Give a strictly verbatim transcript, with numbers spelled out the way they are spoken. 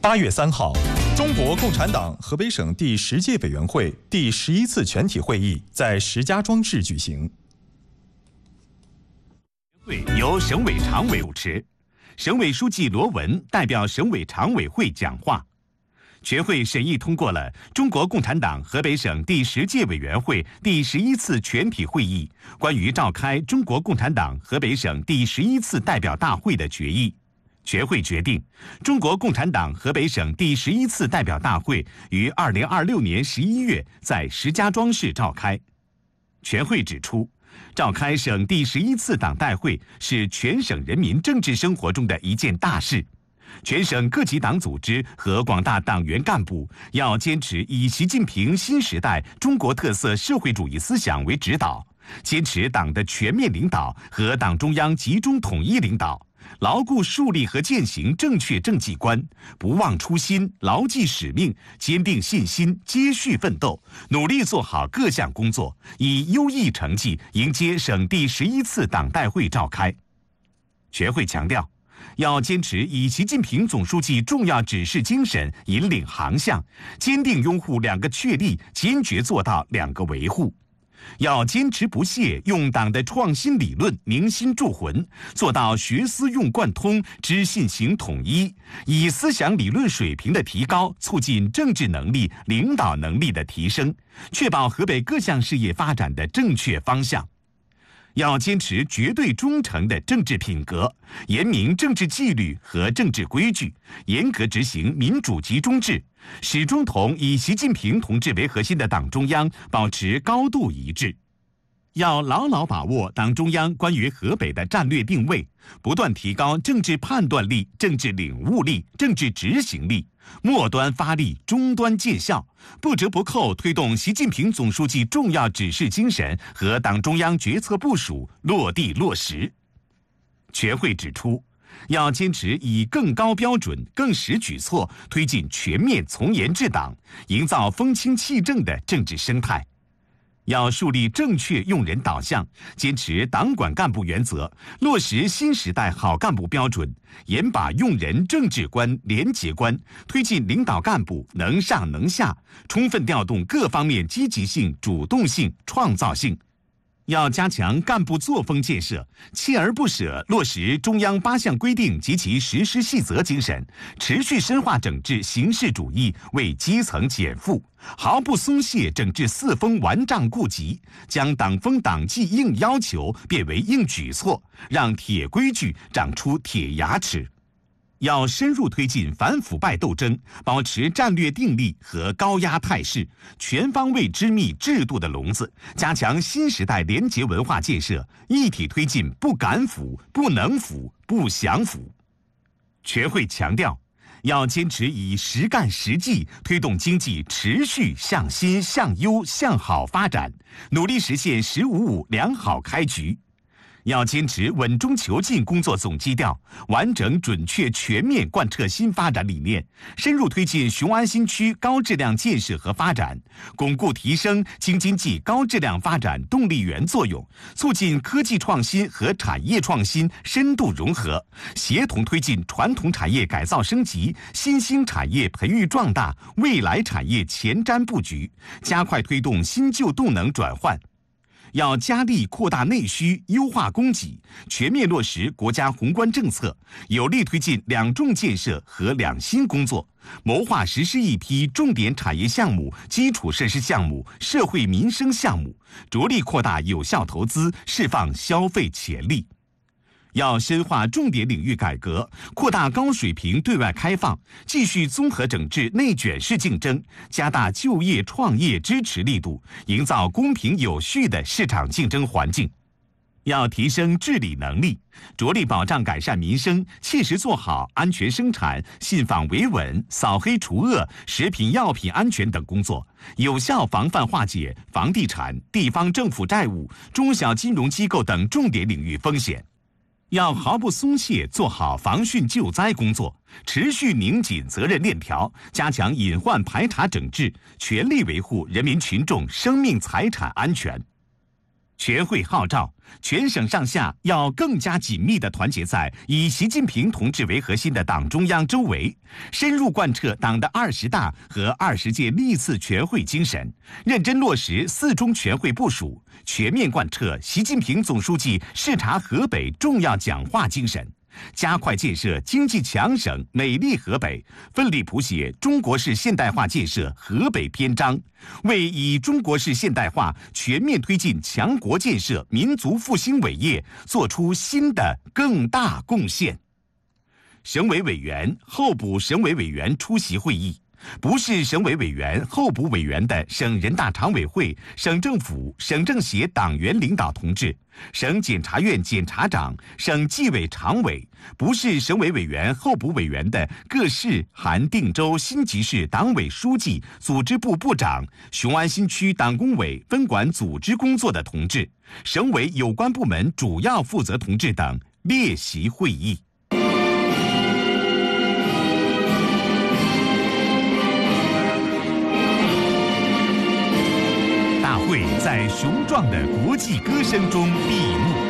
八月三号，中国共产党河北省第十届委员会第十一次全体会议在石家庄市举行。 会由省委常委主持，省委书记罗文代表省委常委会讲话。全会审议通过了中国共产党河北省第十届委员会第十一次全体会议关于召开中国共产党河北省第十一次代表大会的决议。全会决定，中国共产党河北省第十一次代表大会于二零二六年十一月在石家庄市召开。全会指出，召开省第十一次党代会是全省人民政治生活中的一件大事。全省各级党组织和广大党员干部要坚持以习近平新时代中国特色社会主义思想为指导，坚持党的全面领导和党中央集中统一领导，牢固树立和践行正确政绩观，不忘初心，牢记使命，坚定信心，接续奋斗，努力做好各项工作，以优异成绩迎接省第十一次党代会召开。全会强调，要坚持以习近平总书记重要指示精神引领航向，坚定拥护两个确立，坚决做到两个维护。要坚持不懈用党的创新理论凝心铸魂，做到学思用贯通，知信行统一，以思想理论水平的提高促进政治能力、领导能力的提升，确保河北各项事业发展的正确方向。要坚持绝对忠诚的政治品格，严明政治纪律和政治规矩，严格执行民主集中制，始终同以习近平同志为核心的党中央保持高度一致。要牢牢把握党中央关于河北的战略定位，不断提高政治判断力、政治领悟力、政治执行力，末端发力，终端见效，不折不扣推动习近平总书记重要指示精神和党中央决策部署落地落实。全会指出，要坚持以更高标准、更实举措推进全面从严治党，营造风清气正的政治生态。要树立正确用人导向，坚持党管干部原则，落实新时代好干部标准，严把用人政治观、廉洁观，推进领导干部能上能下，充分调动各方面积极性、主动性、创造性。要加强干部作风建设，锲而不舍落实中央八项规定及其实施细则精神，持续深化整治形式主义，为基层减负，毫不松懈整治四风顽瘴痼疾，将党风党纪硬要求变为硬举措，让铁规矩长出铁牙齿。要深入推进反腐败斗争，保持战略定力和高压态势，全方位织密制度的笼子，加强新时代廉洁文化建设，一体推进不敢腐、不能腐、不想腐。全会强调，要坚持以实干实际推动经济持续向新、向优、向好发展，努力实现“十五五”良好开局。要坚持稳中求进工作总基调，完整准确全面贯彻新发展理念，深入推进雄安新区高质量建设和发展，巩固提升京津冀高质量发展动力源作用，促进科技创新和产业创新深度融合，协同推进传统产业改造升级、新兴产业培育壮大、未来产业前瞻布局，加快推动新旧动能转换。要加力扩大内需，优化供给，全面落实国家宏观政策，有力推进两重建设和两新工作，谋划实施一批重点产业项目、基础设施项目、社会民生项目，着力扩大有效投资，释放消费潜力。要深化重点领域改革，扩大高水平对外开放，继续综合整治内卷式竞争，加大就业创业支持力度，营造公平有序的市场竞争环境。要提升治理能力，着力保障改善民生，切实做好安全生产、信访维稳、扫黑除恶、食品药品安全等工作，有效防范化解房地产、地方政府债务、中小金融机构等重点领域风险。要毫不松懈做好防汛救灾工作，持续拧紧责任链条，加强隐患排查整治，全力维护人民群众生命财产安全。 全会号召全省上下要更加紧密地团结在以习近平同志为核心的党中央周围，深入贯彻党的二十大和二十届历次全会精神，认真落实四中全会部署，全面贯彻习近平总书记视察河北重要讲话精神，加快建设经济强省美丽河北，奋力谱写中国式现代化建设河北篇章，为以中国式现代化全面推进强国建设民族复兴伟业做出新的更大贡献。省委委员、候补省委委员出席会议。不是省委委员、候补委员的省人大常委会、省政府、省政协党员领导同志，省检察院检察长、省纪委常委；不是省委委员、候补委员的各市含定州新集市党委书记、组织部部长、雄安新区党工委分管组织工作的同志，省委有关部门主要负责同志等列席会议。大会在雄壮的国际歌声中闭幕。